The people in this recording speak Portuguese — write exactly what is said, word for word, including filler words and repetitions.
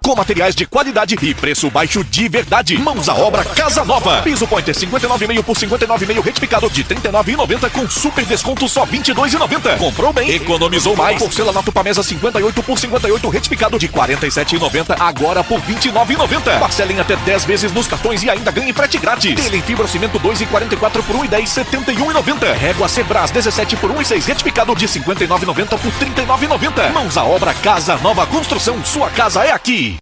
com materiais de qualidade e preço baixo de verdade. Mãos à obra Casa Nova. Piso Pointer cinquenta e nove e meio por cinquenta e nove e meio retificado de trinta e nove reais e noventa centavos com super desconto só vinte e dois reais e noventa centavos. Comprou bem, economizou mais. Porcelanato Pamesa cinquenta e oito por cinquenta e oito retificado de quarenta e sete reais e noventa centavos agora por vinte e nove reais e noventa centavos. Parcelem até dez vezes nos cartões e ainda ganhe frete grátis. Telha em fibra cimento dois e quarenta e quatro por um e dez, setenta e um reais e noventa centavos. Régua Sebras dezessete por um e seis retificado de cinquenta e nove reais e noventa centavos por trinta e nove reais e noventa centavos. Mãos à obra Casa Nova Construção. Sua casa é aqui.